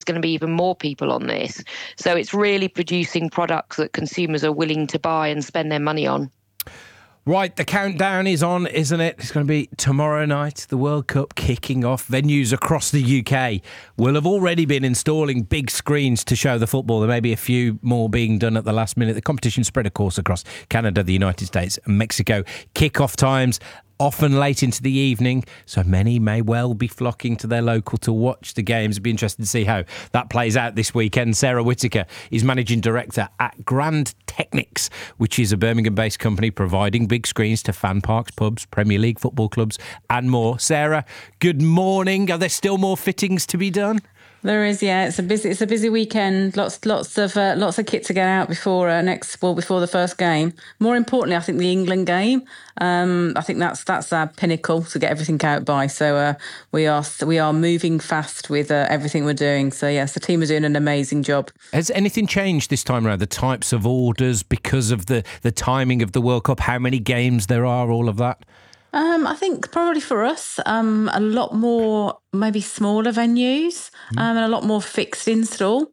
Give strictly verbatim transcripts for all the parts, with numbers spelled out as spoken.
going to be even more people on this. So it's really producing products that consumers are willing to buy and spend their money on. Right, the countdown is on, isn't it? It's going to be tomorrow night, the World Cup kicking off. Venues across the U K will have already been installing big screens to show the football. There may be a few more being done at the last minute. The competition spread, of course, across Canada, the United States and Mexico. Kick-off times often late into the evening, so many may well be flocking to their local to watch the games. It'll be interesting to see how that plays out this weekend. Sarah Whitaker is Managing Director at Grand Technics, which is a Birmingham-based company providing big screens to fan parks, pubs, Premier League football clubs and more. Sarah, good morning. Are there still more fittings to be done? There is, yeah. It's a busy, it's a busy weekend. Lots, lots of, uh, lots of kit to get out before uh, next, well, before the first game. More importantly, I think the England game. Um, I think that's that's our pinnacle to get everything out by. So uh, we are we are moving fast with uh, everything we're doing. So yes, the team are doing an amazing job. Has anything changed this time around? The types of orders because of the the timing of the World Cup, how many games there are, all of that? Um, I think probably for us, um, a lot more maybe smaller venues um, and a lot more fixed install.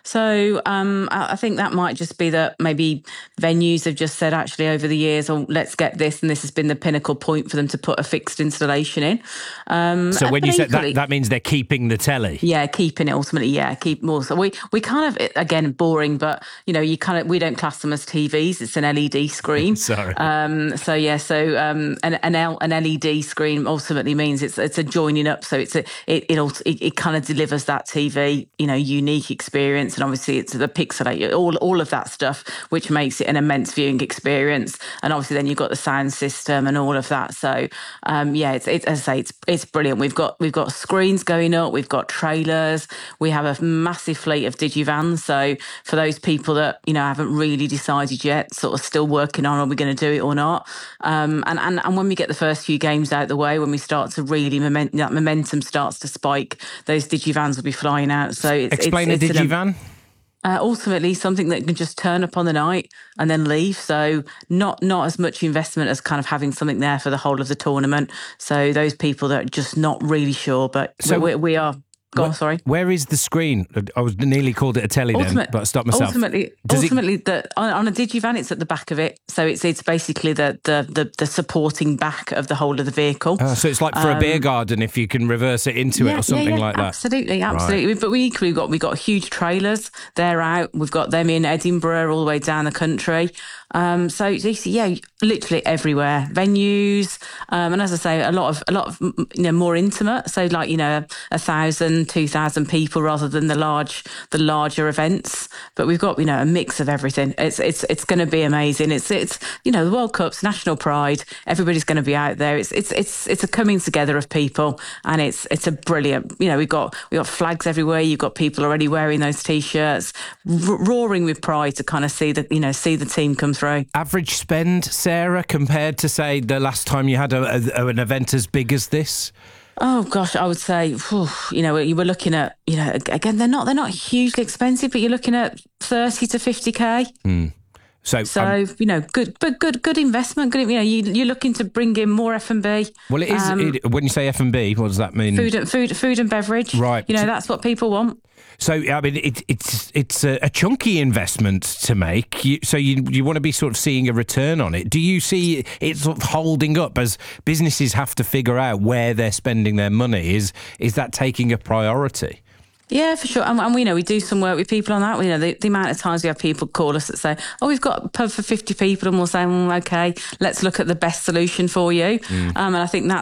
So um, I think that might just be that maybe venues have just said actually over the years, oh, let's get this, and this has been the pinnacle point for them to put a fixed installation in. Um, so when you said that, that means they're keeping the telly? Yeah, keeping it ultimately, yeah, keep more. So we, we kind of, again, boring, but, you know, you kind of, we don't class them as T Vs, it's an L E D screen. Sorry. Um, so yeah, so um, an, an, L, an L E D screen ultimately means it's it's a joining up, so it's a, it, it, it, it kind of delivers that T V, you know, unique experience. And obviously it's the pixelate, all all of that stuff, which makes it an immense viewing experience. And obviously then you've got the sound system and all of that. So um, yeah, it's, it's as I say, it's it's brilliant. We've got we've got screens going up, we've got trailers, we have a massive fleet of digivans. So for those people that, you know, haven't really decided yet, sort of still working on, are we going to do it or not? Um, and, and and when we get the first few games out the way, when we start to really moment, that momentum starts to spike, those digivans will be flying out. So it's, explain it's, a it's digivan. An, Uh, ultimately, something that can just turn up on the night and then leave. So not not as much investment as kind of having something there for the whole of the tournament. So those people that are just not really sure, but so we, we are. Go What, on, sorry. Where is the screen? I was nearly called it a telly Ultimate, then, but I stopped myself. Ultimately, Does ultimately it... the, on, on a digivan, it's at the back of it. So it's it's basically the the the, the supporting back of the whole of the vehicle. Oh, so it's like for um, a beer garden if you can reverse it into yeah, it or something yeah, yeah, like that. Absolutely, absolutely. Right. But we equally got we got huge trailers. They're out. We've got them in Edinburgh all the way down the country. Um, so yeah, literally everywhere, venues, um, and as I say, a lot of a lot of you know more intimate. So like you know a thousand, two thousand people rather than the large the larger events. But we've got you know a mix of everything. It's it's it's going to be amazing. It's it's you know the World Cup's national pride. Everybody's going to be out there. It's it's it's it's a coming together of people, and it's it's a brilliant. You know we've got we have got flags everywhere. You've got people already wearing those t-shirts, r- roaring with pride to kind of see the you know see the team come through. Average spend, Sarah, compared to, say, the last time you had a, a, an event as big as this? Oh gosh, I would say, whew, you know, you were looking at, you know, again, they're not they're not hugely expensive, but you're looking at thirty to fifty k. Mm. So, so um, you know, good, but good, good investment. Good, you know, you, you're looking to bring in more F and B. Well, it is. Um, it, when you say F and B, what does that mean? Food and food, food and beverage. Right. You know, that's what people want. So, I mean, it, it's it's a, a chunky investment to make. You, so you you want to be sort of seeing a return on it. Do you see it sort of holding up as businesses have to figure out where they're spending their money? Is is that taking a priority? Yeah, for sure. And, and we know we do some work with people on that. We know the, the amount of times we have people call us that say, oh, we've got a pub for fifty people, and we'll say, mm, okay, let's look at the best solution for you. Mm. Um, and I think that's